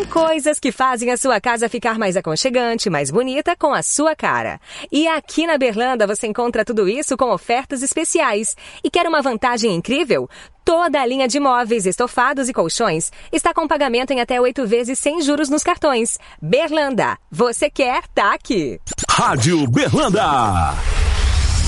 Coisas que fazem a sua casa ficar mais aconchegante, mais bonita, com a sua cara. E aqui na Berlanda você encontra tudo isso com ofertas especiais. E quer uma vantagem incrível? Toda a linha de móveis, estofados e colchões está com pagamento em até 8 vezes sem juros nos cartões. Berlanda, você quer, tá aqui. Rádio Berlanda.